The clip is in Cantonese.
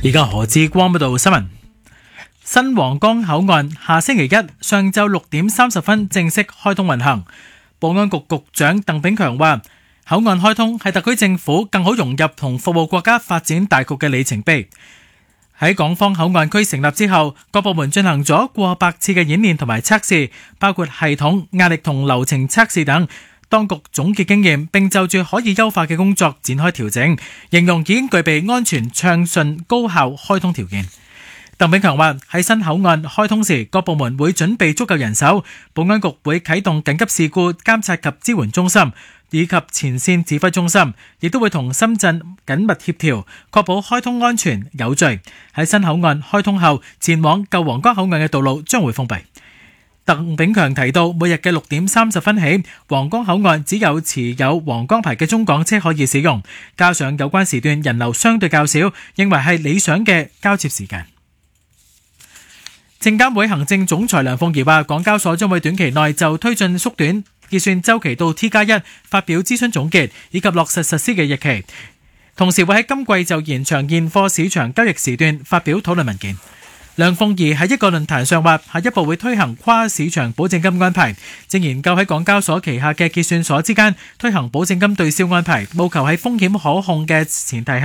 而家何志光報道新聞。新皇崗口岸下星期一上晝6點30分正式開通運行。保安局局長鄧炳強話，口岸開通係特區政府更好融入同服務國家發展大局嘅里程碑。喺港方口岸區成立之後，各部門進行咗過百次嘅演練同埋測試，包括系統、壓力同流程測試等。當局總結經驗，並就住可以優化嘅工作展開調整，形容已經具備安全、暢順、高效開通條件。鄧炳強話，喺新口岸開通時，各部門會準備足夠人手，保安局會啟動緊急事故監察及支援中心以及前線指揮中心，亦都會同深圳緊密協調，確保開通安全有序。喺新口岸開通後，前往舊皇崗口岸嘅道路將會封閉。鄧炳強提到，每日嘅6點30分起，皇崗口岸只有持有皇崗牌嘅中港車可以使用，加上有關時段人流相對較少，認為係理想嘅交接時間。證監會行政總裁梁鳳儀話，港交所將會短期內就推進縮短結算週期到 T+1 發表諮詢總結，以及落實實施嘅日期，同時會喺今季就延長現貨市場交易時段發表討論文件。梁鳳儀喺一個論壇上話，下一步會推行跨市場保證金安排，正研究喺港交所旗下嘅結算所之間推行保證金對銷安排，務求喺風險可控嘅前提下